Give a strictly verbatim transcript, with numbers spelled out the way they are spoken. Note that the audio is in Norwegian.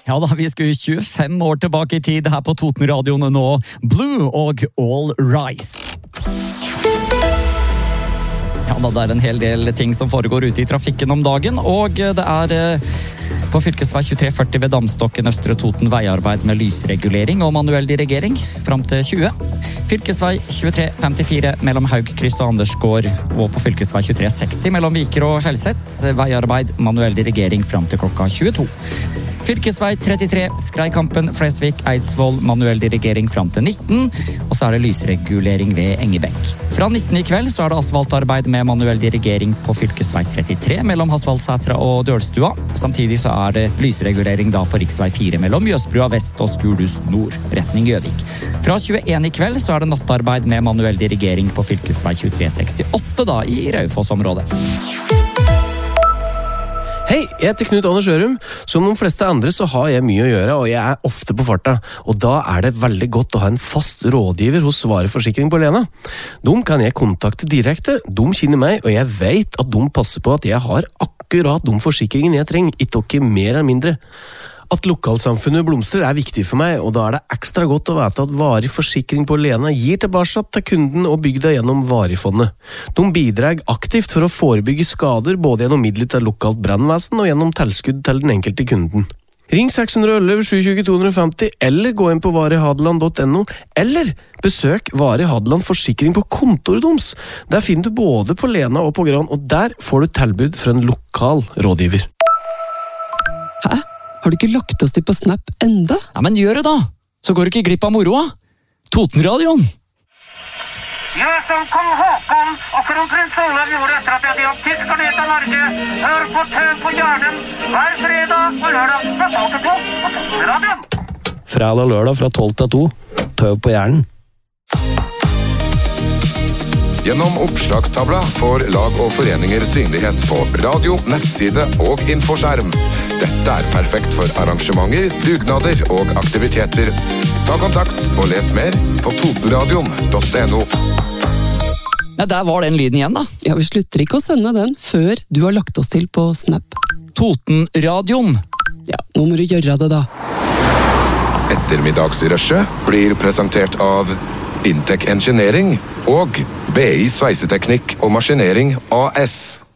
Ja da, vi skulle tjuefem år tilbake i tid her på Totenradioene nå. Blue og All Rise. Ja da, det er en hel del ting som foregår ute i trafikken om dagen, og det er på fylkesvei tjuetre førti ved Damstokken Østre Toten veiarbeid med lysregulering og manuell dirigering frem til tjue. Fylkesvei tjuetre femtifire mellom Haugkryss og Andersgård, og på fylkesvei tjuetre seksti mellom Viker og Helset veiarbeid manuell dirigering frem til klokka tjueto. Fylkesvei trettitre, Skreikampen, Flesvig, Eidsvoll, manuell dirigering frem til nitten, og så er det lysregulering ved Engebekk. Fra nitten i kveld så er det asfaltarbeid med manuell dirigering på fylkesvei trettitre mellom Hasvaldsætra og Dølstua. Samtidig så er det lysregulering da på riksvei fire mellom Mjøsbrua vest og Skulhus nord, retning Gjøvik. Fra tjueen i kveld så er det nattarbeid med manuell dirigering på fylkesvei tjuetre sekstiåtte da i Raufoss-området. Hei, jeg heter Knut Anders Ørum. Som de fleste andre så har jeg mye å gjøre, og jeg er ofte på farta. Og da er det veldig godt å ha en fast rådgiver hos Svare Forsikring på Lena. De kan jeg kontakte direkte, de kjenner meg, og jeg vet at de passer på at jeg har akkurat de forsikringene jeg trenger, ikke mer eller mindre. At lokalsamfunnet blomstrer er viktig for meg, og da er det ekstra godt å vite at Varig Forsikring på Lena gir tilbake til kunden og bygda gjennom Varifondet. De bidrar aktivt for å forebygge skader både gjennom midler til lokalt brannvesen og gjennom tilskudd til den enkelte kunden. Ring seks ett ett sju to to to fem to eller gå inn på varihadeland punktum no, eller besøk Vari Hadeland Forsikring på kontoret deres. Der finner du både på Lena og på Gran, og der får du tilbud fra en lokal rådgiver. Hæ? Har du ikke lagt oss til på Snap enda? Ja, men gjør det da! Så går du ikke glipp av moroa. Totenradioen! Gjør som kong Håkon og kronprins Olav gjorde etter at de hadde hatt tyskerne ut av Norge. Hør på Tøv på hjernen hver fredag og lørdag fra tolv til to på Totenradioen. Fredag og lørdag fra tolv til to. Tøv på hjernen. Gjennom oppslagstavla får lag og foreninger synlighet på radio, nettside og infoskjerm. Dette er perfekt for arrangementer, dugnader og aktiviteter. Ta kontakt og les mer på totenradioen punktum no. Ja, der var den lyden igjen da. Ja, vi slutter ikke å sende den før du har lagt oss til på Snap. Totenradioen. Ja, nå må du gjøre det da. Ettermiddagsrushet blir presentert av Intec Engineering og B I Sveiseteknikk og Maskinering A S.